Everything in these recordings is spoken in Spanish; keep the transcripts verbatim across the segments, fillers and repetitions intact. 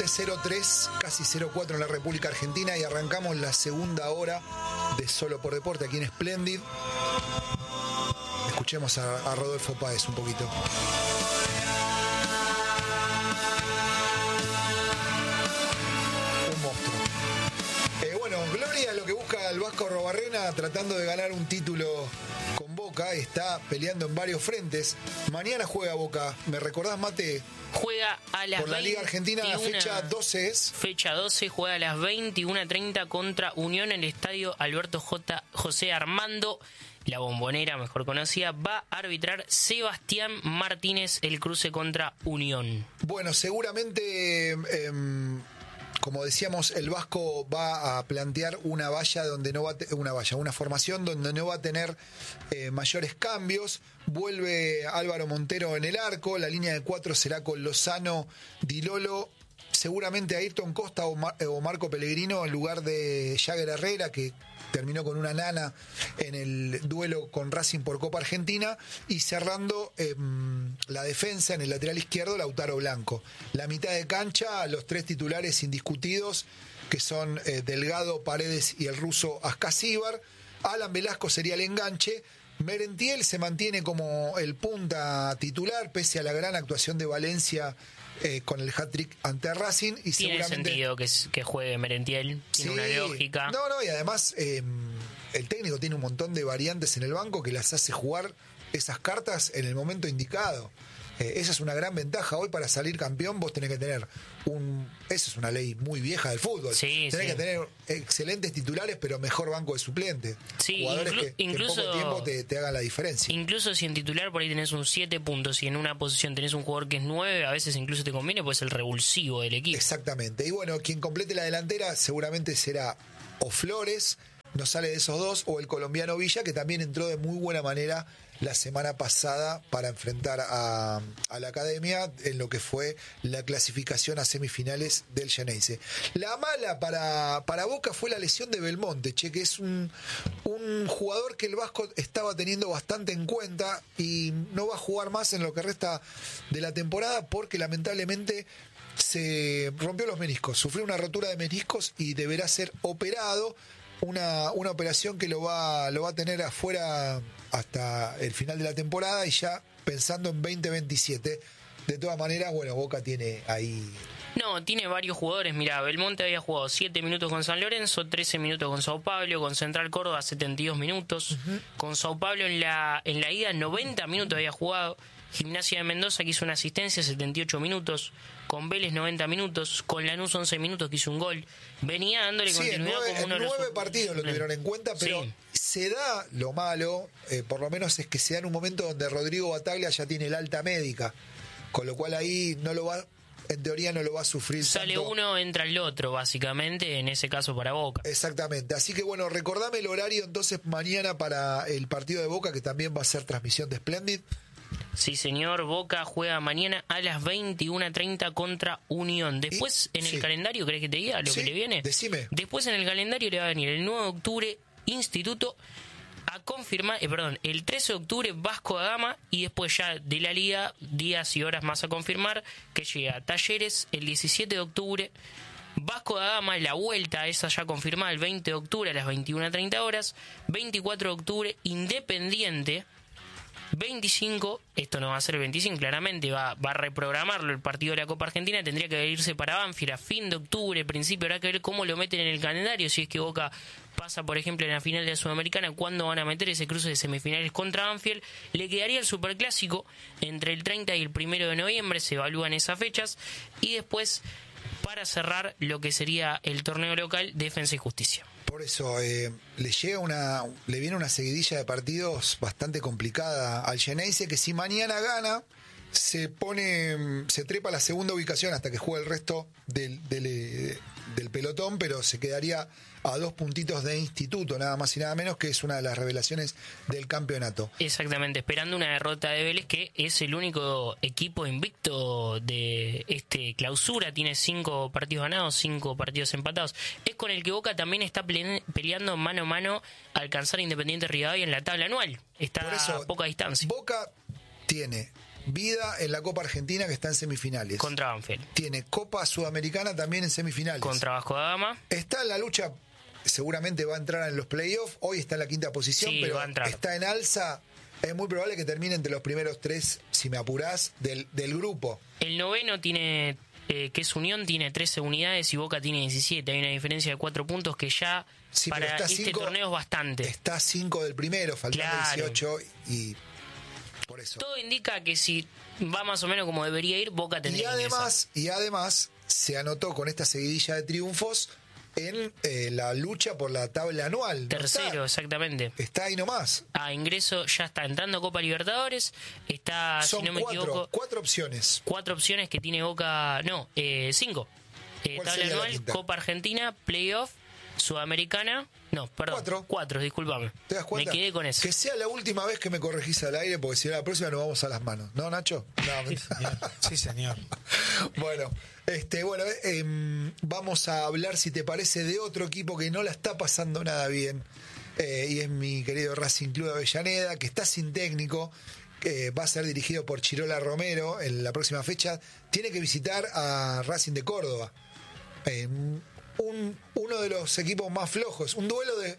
cero tres, casi cero cuatro en la República Argentina y arrancamos la segunda hora de Solo por Deporte aquí en Splendid. Escuchemos a, a Rodolfo Páez un poquito. Un monstruo. Eh, bueno, Gloria, lo que busca el Vasco Arrobarrena tratando de ganar un título con Boca, está peleando en varios frentes. Mañana juega Boca, ¿me recordás, Mate? Juega a las por la Liga Argentina, la fecha doce es. Fecha doce, juega a las veintiuna treinta contra Unión en el estadio Alberto J. José Armando. La Bombonera, mejor conocida, va a arbitrar Sebastián Martínez el cruce contra Unión. Bueno, seguramente, eh, como decíamos, el Vasco va a plantear una valla donde no va a te- una valla, una formación donde no va a tener eh, mayores cambios. Vuelve Álvaro Montero en el arco, la línea de cuatro será con Lozano, Di Lolo, seguramente Ayrton Costa o, Mar- o Marco Pellegrino en lugar de Jagger Herrera, que terminó con una nana en el duelo con Racing por Copa Argentina, y cerrando eh, la defensa en el lateral izquierdo, Lautaro Blanco. La mitad de cancha, los tres titulares indiscutidos, que son eh, Delgado, Paredes y el ruso Ascasíbar. Alan Velasco sería el enganche. Merentiel se mantiene como el punta titular, pese a la gran actuación de Valencia eh, con el hat-trick ante Racing. Y tiene seguramente sentido que, que juegue Merentiel, tiene sí, una lógica. No, no, y además eh, el técnico tiene un montón de variantes en el banco que las hace jugar esas cartas en el momento indicado. Eh, esa es una gran ventaja. Hoy para salir campeón vos tenés que tener un... Esa es una ley muy vieja del fútbol. Sí, tenés sí. que tener excelentes titulares, pero mejor banco de suplente. Sí, Jugadores inclu- que, que incluso, en poco tiempo te, te hagan la diferencia. Incluso si en titular por ahí tenés un siete puntos y en una posición tenés un jugador que es nueve, a veces incluso te conviene, pues el revulsivo del equipo. Exactamente. Y bueno, quien complete la delantera seguramente será o Flores, no sale de esos dos, o el colombiano Villa, que también entró de muy buena manera la semana pasada para enfrentar a, a la Academia en lo que fue la clasificación a semifinales del Xeneize. La mala para, para Boca fue la lesión de Belmonte, che, que es un, un jugador que el Vasco estaba teniendo bastante en cuenta y no va a jugar más en lo que resta de la temporada porque lamentablemente se rompió los meniscos, sufrió una rotura de meniscos y deberá ser operado. Una, una operación que lo va, lo va a tener afuera hasta el final de la temporada y ya pensando en veinte veintisiete. De todas maneras, bueno, Boca tiene ahí... No, tiene varios jugadores. Mira, Belmonte había jugado siete minutos con San Lorenzo, trece minutos con Sao Paulo, con Central Córdoba setenta y dos minutos, uh-huh. Con Sao Paulo en la, en la ida noventa minutos había jugado. Gimnasia de Mendoza, que hizo una asistencia, setenta y ocho minutos. Con Vélez, noventa minutos. Con Lanús, once minutos, que hizo un gol. Venía dándole sí, continuidad en nueve, como uno en de los... nueve partidos lo tuvieron en cuenta, pero sí. Se da lo malo, eh, por lo menos es que se da en un momento donde Rodrigo Bataglia ya tiene el alta médica, con lo cual ahí no lo va, en teoría no lo va a sufrir. Sale tanto. Uno, entra el otro, básicamente, en ese caso para Boca. Exactamente, así que bueno, recordame el horario entonces mañana para el partido de Boca, que también va a ser transmisión de Splendid. Sí, señor. Boca juega mañana a las veintiuna treinta contra Unión. Después, y, en el sí. calendario, ¿querés que te diga lo sí, que le viene? Decime. Después en el calendario le va a venir el nueve de octubre, Instituto, a confirmar, eh, perdón, el trece de octubre, Vasco da Gama, y después ya de la Liga, días y horas más a confirmar, que llega Talleres el diecisiete de octubre, Vasco da Gama, la vuelta, esa ya confirmada el veinte de octubre a las veintiuna treinta horas, veinticuatro de octubre, Independiente, veinticinco, esto no va a ser el veinticinco, claramente va, va a reprogramarlo el partido de la Copa Argentina, tendría que irse para Banfield a fin de octubre, principio, habrá que ver cómo lo meten en el calendario, si es que Boca pasa, por ejemplo, en la final de la Sudamericana, cuándo van a meter ese cruce de semifinales contra Banfield. Le quedaría el Superclásico entre el treinta y el primero de noviembre, se evalúan esas fechas, y después, para cerrar lo que sería el torneo local, Defensa y Justicia. Por eso eh, le llega una, le viene una seguidilla de partidos bastante complicada al Xeneize, que si mañana gana se pone, se trepa a la segunda ubicación hasta que juegue el resto del, del, del pelotón, pero se quedaría a dos puntitos de Instituto, nada más y nada menos, que es una de las revelaciones del campeonato. Exactamente, esperando una derrota de Vélez, que es el único equipo invicto de este clausura, tiene cinco partidos ganados, cinco partidos empatados. Es con el que Boca también está peleando mano a mano a alcanzar a Independiente Rivadavia en la tabla anual. Está Por eso, a poca distancia. Boca tiene vida en la Copa Argentina, que está en semifinales. Contra Banfield. Tiene Copa Sudamericana también en semifinales. Contra Vasco da Gama. Está en la lucha, seguramente va a entrar en los playoffs. Hoy está en la quinta posición, Sí, pero va a entrar. está en alza. Es muy probable que termine entre los primeros tres, si me apurás, del, del grupo. El noveno tiene, eh, que es Unión, tiene trece unidades y Boca tiene diecisiete. Hay una diferencia de cuatro puntos que ya Sí, pero para está este cinco- torneo es bastante. Está cinco del primero, faltando Claro. dieciocho, y por eso. Todo indica que si va más o menos como debería ir, Boca Y tendría que además, y además se anotó con esta seguidilla de triunfos en eh, la lucha por la tabla anual. ¿No ingresar. Tercero, exactamente. Está, está ahí nomás. A ingreso ya está entrando a Copa Libertadores. Está, Son si no me cuatro, equivoco, cuatro opciones. cuatro opciones que tiene Boca. No, eh, cinco. Eh, ¿Cuál tabla sería la anual, quinta? Copa Argentina, Playoff, Sudamericana. No, perdón. Cuatro. Cuatro, discúlpame. ¿Te das cuenta? Me quedé con eso. Que sea la última vez que me corregís al aire, porque si no la próxima nos vamos a las manos. ¿No, Nacho? No, mentira. Sí, señor. Bueno, este, bueno, eh, vamos a hablar, si te parece, de otro equipo que no la está pasando nada bien. Eh, y es mi querido Racing Club de Avellaneda, que está sin técnico, que va a ser dirigido por Chirola Romero en la próxima fecha. Tiene que visitar a Racing de Córdoba. Eh, un, uno de los equipos más flojos, un duelo de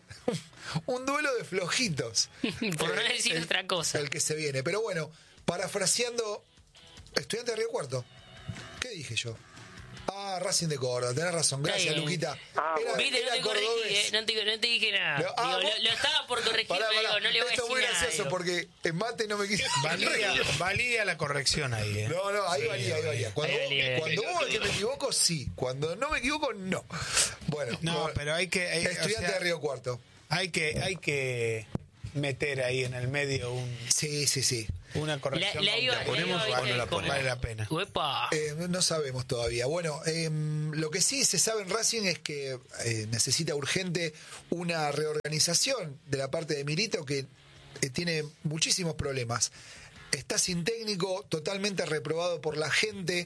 un duelo de flojitos. Por no Eh, decir el- otra cosa. El que se viene. Pero bueno, parafraseando, Estudiante de Río Cuarto. ¿Qué dije yo? Ah, Racing de Córdoba, tenés razón. Gracias, Está bien. Luquita. Ah, Era, Viste, no era te corregí, cordobés. eh, no, te, no te dije nada. No, ah, Digo, vos- lo, lo estaba por corregir, Pará, pero pará. digo, no le voy a Esto es muy decir nada. gracioso digo. porque en mate no me quiso. Valía, valía la corrección ahí, ¿eh? No, no, ahí valía, ahí valía. Cuando, Ahí vos- valía, ahí cuando valía. vos ves que me equivoco, sí. Cuando no me equivoco, no. Bueno, No, bueno, pero hay que... hay- o Estudiante sea, de Río Cuarto. Hay que, hay que meter ahí en el medio un, Sí, sí, sí. una corrección. La, la iba, ¿La ponemos la iba, o no la con- ponemos? Vale la pena. Uepa. Eh, no sabemos todavía. Bueno, eh, lo que sí se sabe en Racing es que eh, necesita urgente una reorganización de la parte de Milito, que eh, tiene muchísimos problemas. Está sin técnico, totalmente reprobado por la gente,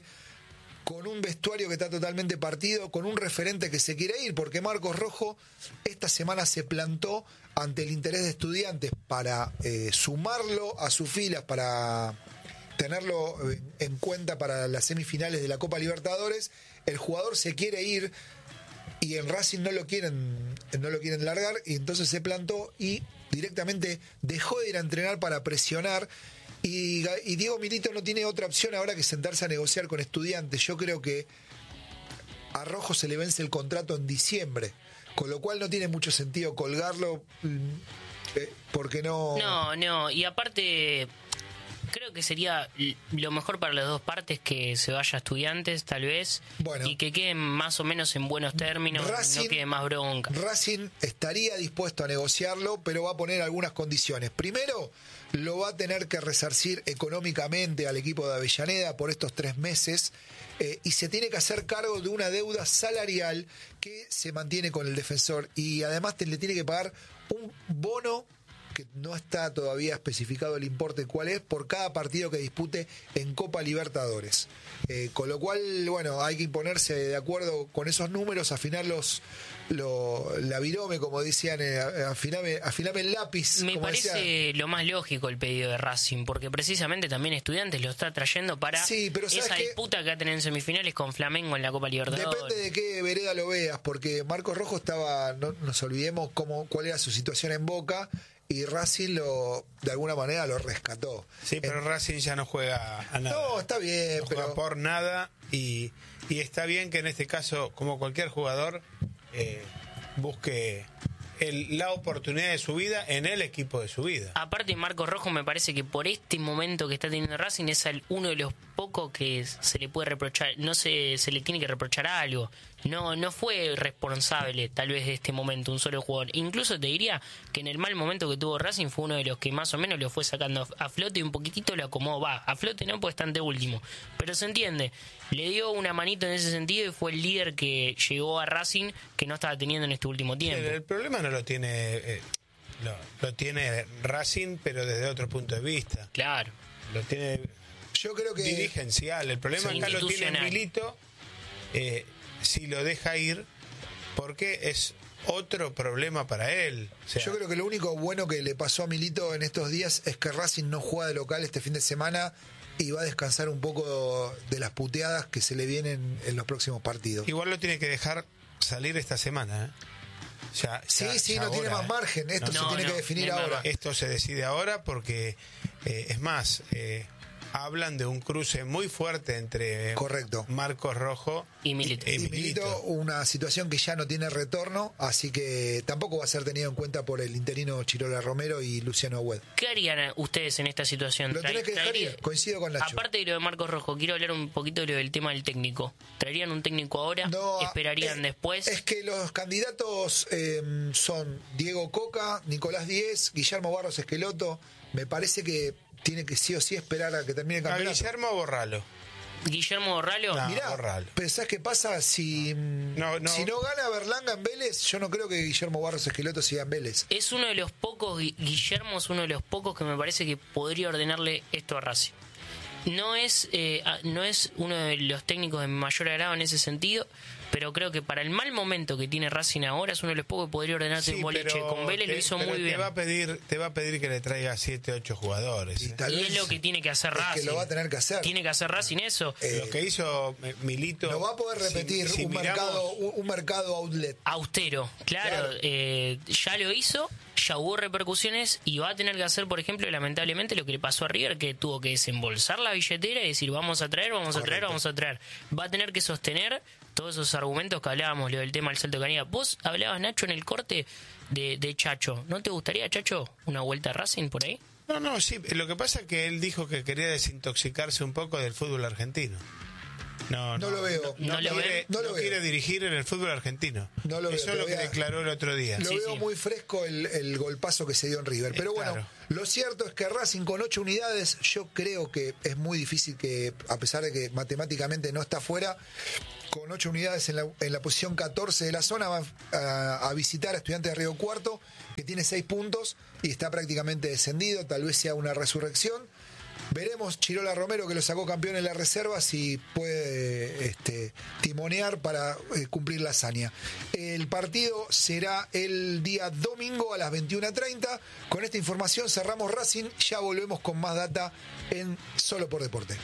con un vestuario que está totalmente partido, con un referente que se quiere ir, porque Marcos Rojo esta semana se plantó ante el interés de Estudiantes para eh, sumarlo a sus filas, para tenerlo eh, en cuenta para las semifinales de la Copa Libertadores. El jugador se quiere ir y en Racing no lo quieren, no lo quieren largar, y entonces se plantó y directamente dejó de ir a entrenar para presionar. Y, y Diego Milito no tiene otra opción ahora que sentarse a negociar con Estudiantes. Yo creo que a Rojo se le vence el contrato en diciembre, con lo cual no tiene mucho sentido colgarlo, mm, eh, porque no... No, no, y aparte creo que sería l- lo mejor para las dos partes que se vaya a Estudiantes, tal vez, Bueno. y que queden más o menos en buenos términos, Racing- no quede más bronca. Racing estaría dispuesto a negociarlo, pero va a poner algunas condiciones. Primero, lo va a tener que resarcir económicamente al equipo de Avellaneda por estos tres meses, eh, y se tiene que hacer cargo de una deuda salarial que se mantiene con el defensor, y además te, le tiene que pagar un bono que no está todavía especificado el importe cuál es, por cada partido que dispute en Copa Libertadores. Eh, con lo cual, bueno, hay que ponerse de acuerdo con esos números, afinar los, lo, la virome, como decían, eh, afiname, afiname el lápiz. Me como parece decía. lo más lógico el pedido de Racing, porque precisamente también Estudiantes lo está trayendo para Sí, pero ¿sabes esa qué? disputa que va a tener en semifinales con Flamengo en la Copa Libertadores. Depende de qué vereda lo veas, porque Marcos Rojo estaba, no nos olvidemos cómo, cuál era su situación en Boca, y Racing lo, de alguna manera lo rescató. Sí, pero Racing ya no juega a nada. No, está bien, No juega pero... por nada y, y está bien que en este caso, como cualquier jugador, eh, busque el, la oportunidad de su vida en el equipo de su vida. Aparte, Marcos Rojo me parece que por este momento que está teniendo Racing es el- uno de los pocos que se le puede reprochar, no se, se le tiene que reprochar algo. No, no fue responsable tal vez de este momento un solo jugador. Incluso te diría que en el mal momento que tuvo Racing fue uno de los que más o menos lo fue sacando a, a flote y un poquitito lo acomodó. Va, a flote no, pues está ante último. Pero se entiende. Le dio una manito en ese sentido y fue el líder que llegó a Racing que no estaba teniendo en este último El, tiempo. el problema no lo tiene eh, lo, lo tiene Racing, pero desde otro punto de vista. Claro. Lo tiene Yo creo que... dirigencial. El problema Sí, acá lo tiene institucional. Milito, eh, si lo deja ir, porque es otro problema para él. O sea, Yo creo que lo único bueno que le pasó a Milito en estos días es que Racing no juega de local este fin de semana y va a descansar un poco de las puteadas que se le vienen en los próximos partidos. Igual lo tiene que dejar salir esta semana, ¿eh? Ya, sí, ya, sí, ya no ahora, tiene más ¿eh? margen. Esto No, se no, tiene no, que definir no, ahora. Esto se decide ahora porque, eh, es más, eh, hablan de un cruce muy fuerte entre Correcto. Marcos Rojo Y Milito. y, Y Milito, una situación que ya no tiene retorno, así que tampoco va a ser tenido en cuenta por el interino Chirola Romero y Luciano Agüed. ¿Qué harían ustedes en esta situación? Lo tenés que dejar Traería- ir, coincido con Nacho. Aparte de lo de Marcos Rojo, quiero hablar un poquito de lo del tema del técnico. ¿Traerían un técnico ahora? No, ¿Esperarían eh, después? Es que los candidatos eh, son Diego Coca, Nicolás Díez, Guillermo Barros Esqueloto. Me parece que tiene que sí o sí esperar a que termine el a campeonato. Guillermo Borralo. Guillermo Borralo. No. Mirá, borralo. pero ¿sabes qué pasa? Si No, no. si no gana Berlanga en Vélez, yo no creo que Guillermo Barros Esqueloto siga en Vélez. Es uno de los pocos, Gui- Guillermo es uno de los pocos que me parece que podría ordenarle esto a Racing. No es, eh, a- no es uno de los técnicos de mayor agrado en ese sentido, pero creo que para el mal momento que tiene Racing ahora es uno de los pocos que podría ordenarte Sí, un boliche. pero Con Vélez te- lo hizo pero muy te bien. Va a pedir, te va a pedir que le traiga siete, ocho jugadores. Y ¿eh? tal Y vez es lo que tiene que hacer es Racing. que lo va a tener que hacer. Tiene que hacer Racing eso. Eh, Lo que hizo eh, Milito. No va a poder si- repetir si un, miramos- mercado, un, un mercado outlet. Austero, claro, Claro. eh, ya lo hizo, ya hubo repercusiones y va a tener que hacer, por ejemplo, lamentablemente lo que le pasó a River, que tuvo que desembolsar la billetera y decir vamos a traer, vamos a traer, Correcto. vamos a traer. Va a tener que sostener todos esos argumentos que hablábamos, lo del tema del Salto de Canilla. Vos hablabas, Nacho, en el corte de, de Chacho. ¿No te gustaría, Chacho, una vuelta a Racing por ahí? No, no, sí. Lo que pasa es que él dijo que quería desintoxicarse un poco del fútbol argentino. No, No lo veo. No No, lo quiere, ven. No lo no veo. quiere dirigir en el fútbol argentino. No lo veo, Eso te es lo voy que a- declaró el otro día. Lo Sí, veo sí. muy fresco el, el golpazo que se dio en River. Pero Eh, bueno, claro. lo cierto es que Racing con ocho unidades, yo creo que es muy difícil que, a pesar de que matemáticamente no está fuera, con ocho unidades en la, en la posición catorce de la zona va a, a visitar a Estudiantes de Río Cuarto, que tiene seis puntos y está prácticamente descendido. Tal vez sea una resurrección. Veremos Chirola Romero, que lo sacó campeón en la reserva, si puede este, timonear para eh, cumplir la hazaña. El partido será el día domingo a las veintiuna treinta. Con esta información cerramos Racing. Ya volvemos con más data en Solo por Deporte.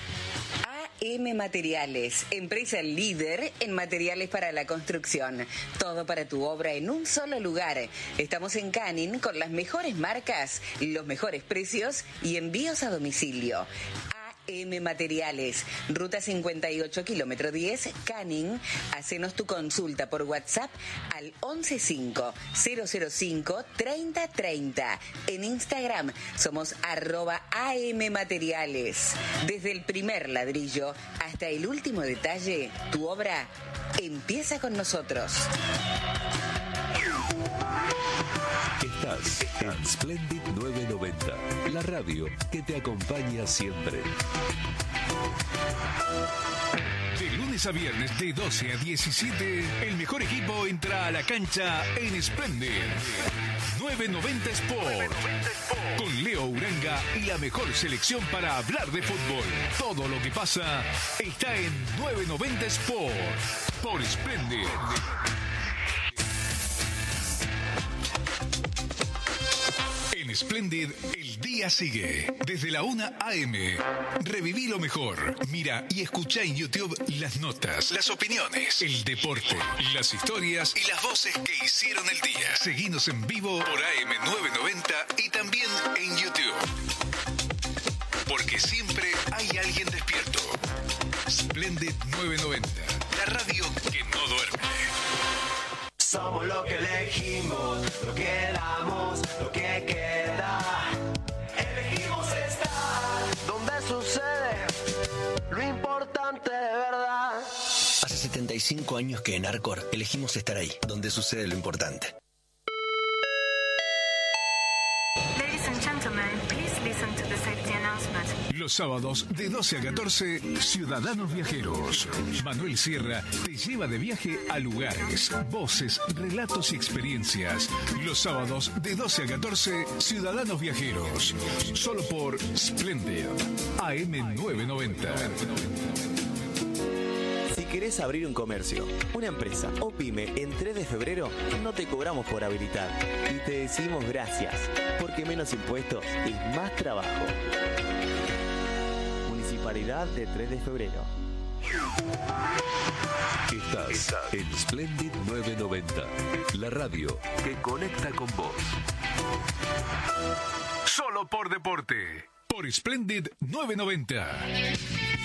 A M Materiales, empresa líder en materiales para la construcción. Todo para tu obra en un solo lugar. Estamos en Canning con las mejores marcas, los mejores precios y envíos a domicilio. A M Materiales, ruta cincuenta y ocho, kilómetro diez, Canning. Hacenos tu consulta por WhatsApp al once cinco cero cero cinco treinta treinta. En Instagram somos arroba A M Materiales. Desde el primer ladrillo hasta el último detalle, tu obra empieza con nosotros. Estás en Splendid novecientos noventa, la radio que te acompaña siempre. De lunes a viernes de doce a diecisiete, el mejor equipo entra a la cancha en Splendid. novecientos noventa Sport. Con Leo Uranga y la mejor selección para hablar de fútbol. Todo lo que pasa está en novecientos noventa Sport. Por Splendid. En Splendid, el día sigue. Desde la una a eme. Reviví lo mejor. Mira y escucha en YouTube las notas, las opiniones, el deporte, las historias y las voces que hicieron el día. Seguinos en vivo por A M novecientos noventa y también en YouTube. Porque siempre hay alguien despierto. Splendid novecientos noventa, la radio que no duerme. Somos lo que elegimos, lo que damos, lo que queda. Elegimos estar donde sucede lo importante de verdad. Hace setenta y cinco años que en Arcor elegimos estar ahí, donde sucede lo importante. Ladies and gentlemen, please listen to the safety announcement. Los sábados de doce a catorce, Ciudadanos Viajeros. Manuel Sierra te lleva de viaje a lugares, voces, relatos y experiencias. Los sábados de doce a catorce, Ciudadanos Viajeros. Solo por Splendid, A M novecientos noventa. Si querés abrir un comercio, una empresa o pyme en tres de febrero, no te cobramos por habilitar. Y te decimos gracias, porque menos impuestos es más trabajo. Municipalidad localidad de tres de febrero. Estás, Estás en Splendid novecientos noventa, la radio que conecta con vos. Solo por deporte, por Splendid novecientos noventa.